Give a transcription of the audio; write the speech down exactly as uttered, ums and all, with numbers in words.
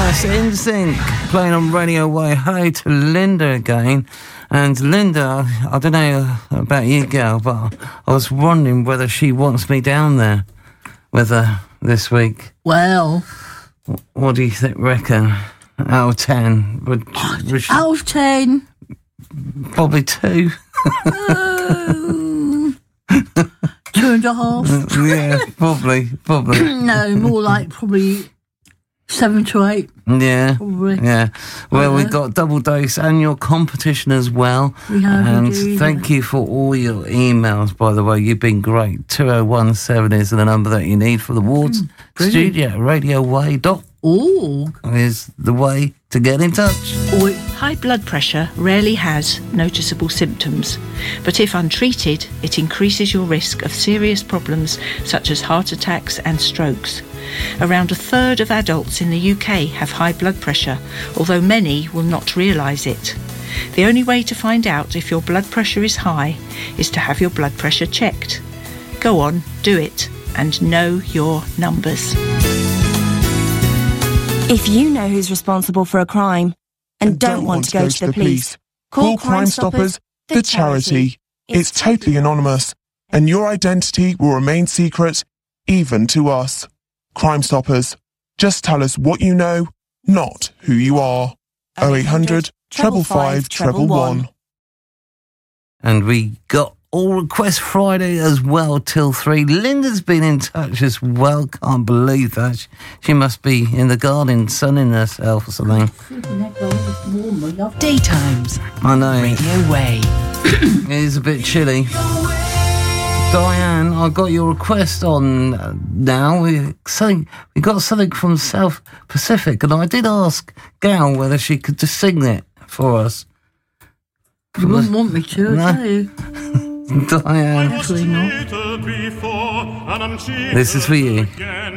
That's N Sync playing on Radio Way. Hey to Linda again. And Linda, I don't know about you, girl, but I was wondering whether she wants me down there with her this week. Well, what do you think? Reckon out of ten? Would, would she, out of ten, probably two. um, two and a half. Yeah, probably, probably. No, more like probably seven to eight. Yeah, probably. Yeah. Well, Okay. we've got Double Dose and your competition as well. We have, and indeed. thank you for all your emails, by the way. You've been great. two oh one seven is the number that you need for the wards. Mm, Studio, radio way dot org is the way to get in touch. High blood pressure rarely has noticeable symptoms, but if untreated, it increases your risk of serious problems such as heart attacks and strokes. Around a third of adults in the U K have high blood pressure, although many will not realise it. The only way to find out if your blood pressure is high is to have your blood pressure checked. Go on, do it, and know your numbers. If you know who's responsible for a crime and don't, don't want to go, go to the police, call Crime Stoppers, the charity. It's totally anonymous, and your identity will remain secret, even to us. Crime Stoppers. Just tell us what you know, not who you are. oh eight hundred, five five five, one one one. And we got All Request Friday as well till three. Linda's been in touch as well. Can't believe that. She must be in the garden sunning herself or something. Daytimes. I know. Radio Way. It is a bit chilly. Diane, I got your request on uh, now. We, something, we got something from South Pacific, and I did ask Gal whether she could just sing it for us. You wouldn't want me to, No. do you? Diane, Actually not. this is for you.